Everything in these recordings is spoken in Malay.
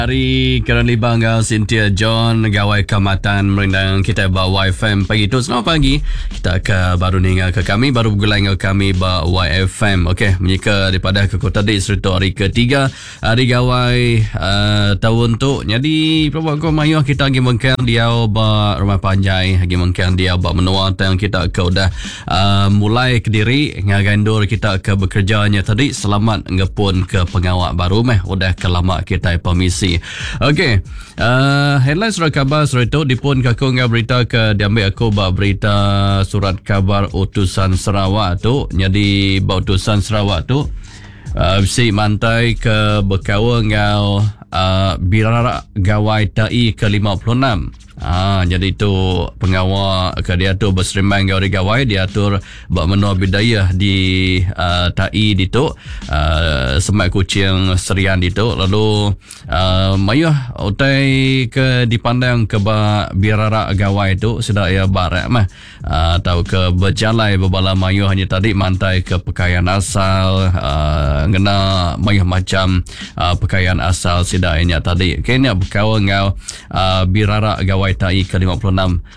Hari kerana libang Cynthia John gawai kamatan merindang kita bawa YFM pagi tu. Selamat pagi. Kita ke baru ningal ke kami baru bergulai dengan kami bawa YFM. Okey, menyika daripada ke Kota Dik serta hari ketiga hari gawai tahun tu. Jadi perbuat kau mayuh kita lagi mengkang dia ba rumah panjai lagi mengkang dia ba menua tang kita ke udah mulai ke diri ngagandur kita ke bekerjanya tadi. Selamat ngepun ke pengawal baru udah ke lama kita permisi. Okey, headline surat khabar surat itu dipun aku ngah berita ke diambil aku ba berita surat khabar utusan Sarawak tu. Jadi ba utusan Sarawak tu si mantai ke berkawan ngau birarak gawai TAI ke 56. Jadi itu pengawal ke dia tu berseremban gawai dia atur buat menua bidayah di TAI di tu semak kucing serian di tu. Lalu mayuh utai ke dipandang ke birarak gawai tu sudah ya barat tahu ke berjalai berbala mayuh hanya tadi mantai ke pakaian asal ngena mayuh macam pakaian asal sidainya tadi kena berkawan ngau birarak gawai TAI ke 56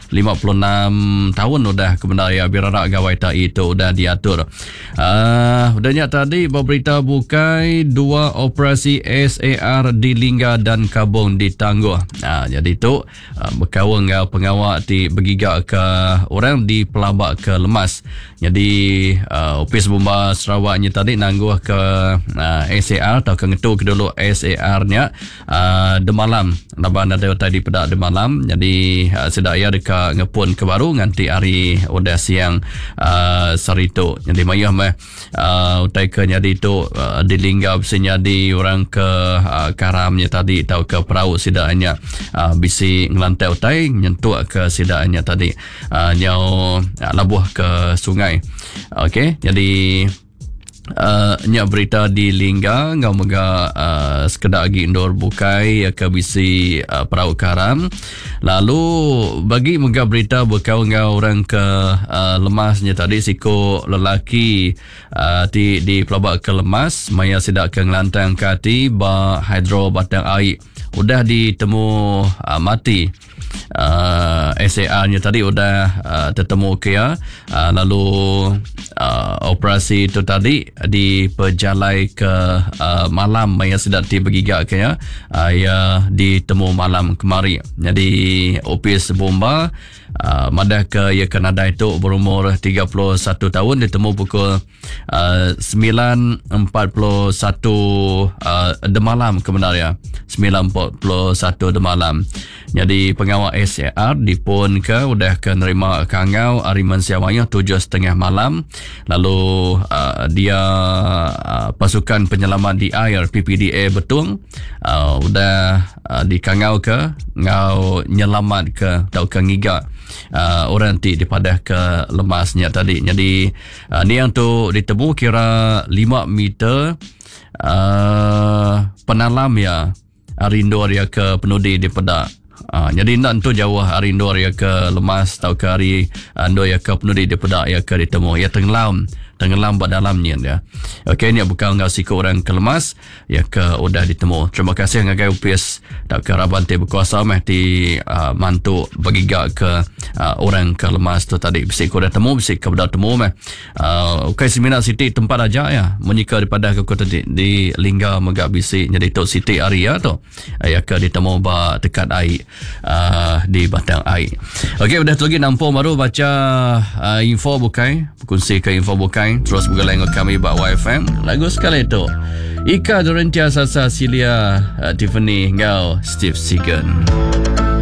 tahun udah kebenaran birarak gawai TAI itu udah diatur. Udahnya tadi berita bukai 2 operasi SAR di Lingga dan Kabung ditangguh. Jadi itu berkawan ngau pengawal di bergigak ke orang di Pelabak ke Lemas. Jadi Opis Bomba Sarawaknya tadi nangguh ke SAR atau ke ngetuk dulu SAR-nya demalam. Laban ada tadi pedak demalam. Jadi sedaya dekat ngepun ke baru nganti hari udah siang sarito. Jadi mayah utai ke jadi tu di Lingga bisinya di orang ke karamnya tadi atau ke perahu sidanya bisi ngelantai utai nyentuh ke sidanya tadi nyau labuh ke sungai. Okey, jadi nyak berita di Lingga ngau mega sekedar lagi indoor bukai ke bisi perahu karam. Lalu bagi mega berita berkau ngau orang ke Lemasnya tadi siku lelaki di Pelabak ke Lemas maya sidak ke ngelantang kati ba hidro batang air udah ditemu mati. SAR-nya tadi udah tertemu ya. Lalu operasi itu tadi diperjalai ke malam yang sedang bergigak ke ya ditemu malam kemari. Jadi Opis Bomba madah ke ya Kanada itu berumur 31 tahun ditemu pukul 9.41 de malam kebenaran 9.41 de malam. Jadi pengawal SAR dipun ke udah ke nerima kangau Ariman Siawanya 7.30 malam. Lalu dia pasukan penyelamat di air PPDA Betung udah dikangau ke ngau nyelamat ke tau ke ngigak orang ti dipadah ke Lemasnya tadi. Jadi ni yang tu ditemu kira 5 meter penalam ya Arindor ya ke penudi di pedak. Jadi nak tu jauh Arindor ya ke Lemas atau ke hari Andor ya ke penudi di pedak ya ke ditemu ya tenggelam pada dalamnya ya. Okey, ni bukan ngau siku orang ke Lemas ya ke udah ditemu. Terima kasih ngagai Upis tak ke Rabante berkuasa di mantu bergigak ke orang ke Lemas tu tadi. Bisik ko dah temu bisik ke dah temu okey Semina City tempat aja ya menyika daripada ke Kota di Lingga megak bisik jadi Tok City area tu ya ke ditemu ba dekat air di batang air. Okey, udah tu lagi nampung baru baca info bukai berkongsi ke info bukai. Terus bergulai dengan kami Bak YFM. Lagu sekali itu Ika Dorentia Sasa Silia Tiffany Ngau Steve Segan.